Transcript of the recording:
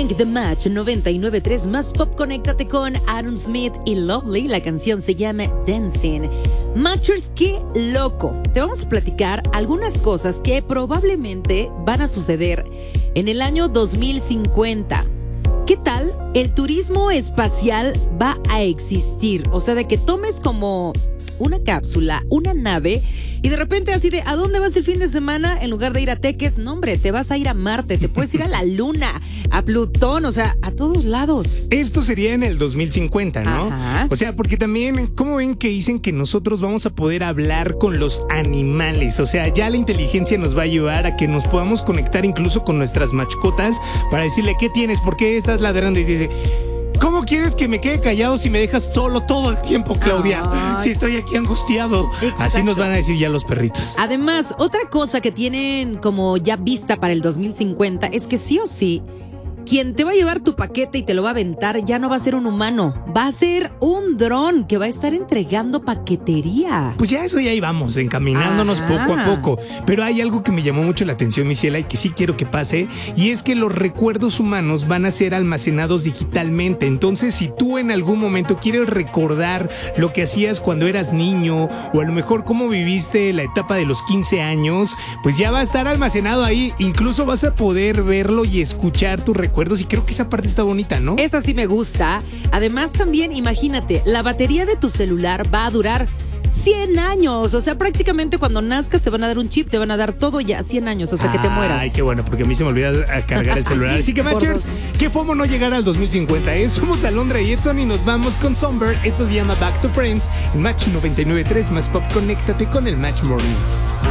Morning, The Match 99.3 más pop. Conéctate con Aaron Smith y Lovely. La canción se llama Dancing. Matchers, qué loco. Te vamos a platicar algunas cosas que probablemente van a suceder en el año 2050. ¿Qué tal? El turismo espacial va a existir. O sea, de que tomes como una cápsula, una nave, y de repente así de, ¿a dónde vas el fin de semana? En lugar de ir a Teques, no hombre, te vas a ir a Marte, te puedes ir a la Luna, a Plutón, o sea, a todos lados. Esto sería en el 2050, ¿no? Ajá. O sea, porque también, ¿cómo ven que dicen que nosotros vamos a poder hablar con los animales? O sea, ya la inteligencia nos va a ayudar a que nos podamos conectar incluso con nuestras mascotas para decirle, ¿qué tienes? ¿Por qué estás ladrando? Y dice, ¿cómo quieres que me quede callado si me dejas solo todo el tiempo, Claudia? Ay. Si estoy aquí angustiado. Exacto. Así nos van a decir ya los perritos. Además, otra cosa que tienen como ya vista para el 2050 es que sí o sí, quien te va a llevar tu paquete y te lo va a aventar ya no va a ser un humano, va a ser un dron que va a estar entregando paquetería. Pues ya eso ya íbamos, encaminándonos Ajá. poco a poco. Pero hay algo que me llamó mucho la atención, mi Ciela, y que sí quiero que pase, y es que los recuerdos humanos van a ser almacenados digitalmente. Entonces, si tú en algún momento quieres recordar lo que hacías cuando eras niño, o a lo mejor cómo viviste la etapa de los 15 años, pues ya va a estar almacenado ahí. Incluso vas a poder verlo y escuchar tus recuerdos, y creo que esa parte está bonita, ¿no? Esa sí me gusta. Además, también imagínate, la batería de tu celular va a durar 100 años. O sea, prácticamente cuando nazcas te van a dar un chip, te van a dar todo ya 100 años hasta que te mueras. Ay, qué bueno, porque a mí se me olvida cargar el celular. Así que, Matchers, qué fomo no llegar al 2050. Somos Alondra y Edson y nos vamos con Sunbird. Esto se llama Back to Friends. En Match 99.3 más pop. Conéctate con el Match Morning.